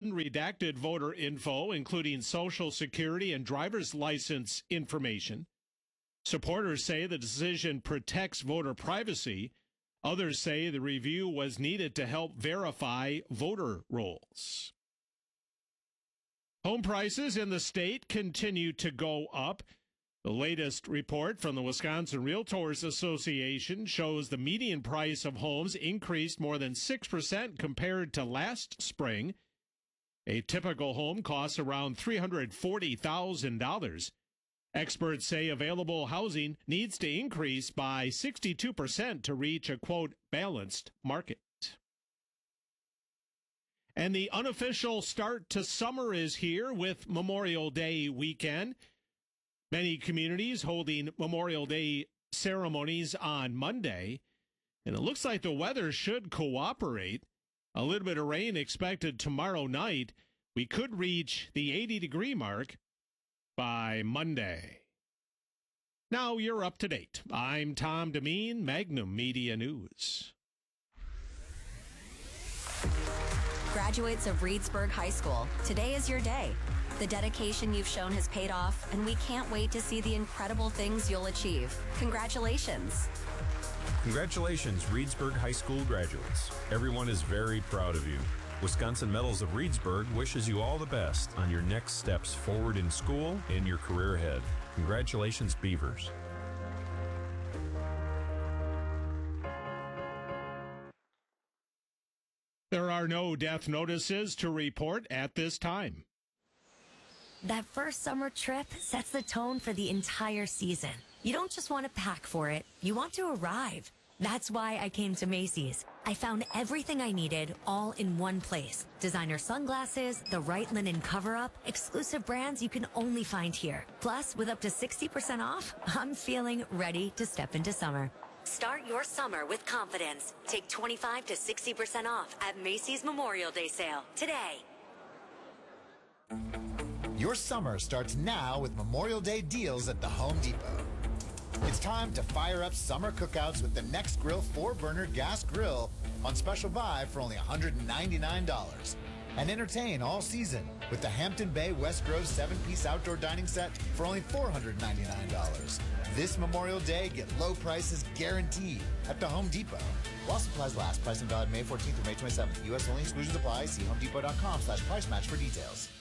unredacted voter info, including social security and driver's license information. Supporters say the decision protects voter privacy. Others say the review was needed to help verify voter rolls. Home prices in the state continue to go up. The latest report from the Wisconsin Realtors Association shows the median price of homes increased more than 6% compared to last spring. A typical home costs around $340,000. Experts say available housing needs to increase by 62% to reach a, quote, balanced market. And the unofficial start to summer is here with Memorial Day weekend. Many communities holding Memorial Day ceremonies on Monday. And it looks like the weather should cooperate. A little bit of rain expected tomorrow night. We could reach the 80-degree mark by Monday. Now you're up to date. I'm Tom Demeen, Magnum Media News. Graduates of Reedsburg High School, today is your day. The dedication you've shown has paid off, and we can't wait to see the incredible things you'll achieve. Congratulations. Congratulations, Reedsburg High School graduates. Everyone is very proud of you. Wisconsin Metals of Reedsburg wishes you all the best on your next steps forward in school and your career ahead. Congratulations, Beavers. There are no death notices to report at this time. That first summer trip sets the tone for the entire season. You don't just want to pack for it, you want to arrive. That's why I came to Macy's. I found everything I needed all in one place. Designer sunglasses, the right linen cover-up, exclusive brands you can only find here. Plus, with up to 60% off, I'm feeling ready to step into summer. Start your summer with confidence. Take 25 to 60% off at Macy's Memorial Day sale today. Your summer starts now with Memorial Day deals at the Home Depot. It's time to fire up summer cookouts with the Nextgrill 4-burner gas grill on special buy for only $199. And entertain all season with the Hampton Bay West Grove 7-piece outdoor dining set for only $499. This Memorial Day, get low prices guaranteed at the Home Depot. While supplies last, price and valid May 14th through May 27th. U.S. only, exclusions apply. See homedepot.com/price match for details.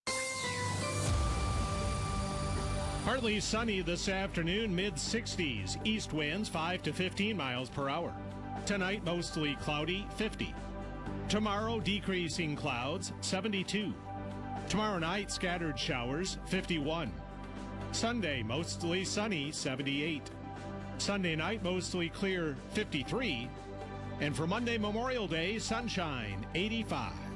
Partly sunny this afternoon, mid-60s. East winds 5 to 15 miles per hour. Tonight, mostly cloudy, 50. Tomorrow, decreasing clouds, 72. Tomorrow night, scattered showers, 51. Sunday, mostly sunny, 78. Sunday night, mostly clear, 53. And for Monday, Memorial Day, sunshine, 85.